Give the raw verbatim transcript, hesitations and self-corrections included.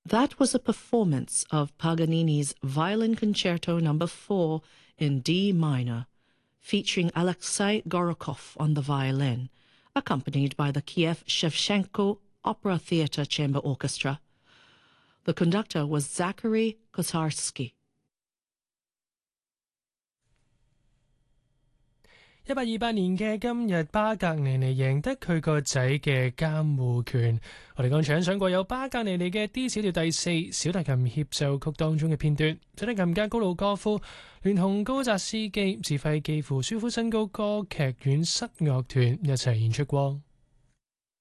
That was a performance of Paganini's Violin Concerto Number four in D minor, featuring Alexei Gorokhov on the violin, accompanied by the Kiev Shevchenko Opera Theatre Chamber Orchestra. The conductor was Zachary Kosarsky. 一八二八年嘅今日，巴格尼尼贏得佢個仔嘅監護權。我哋剛才欣賞過有巴格尼尼嘅 D 小調第四小提琴協奏曲當中嘅片段，小提琴家高魯哥夫聯同高澤斯基指揮基輔舒夫新高歌劇院室樂團一齊演出過。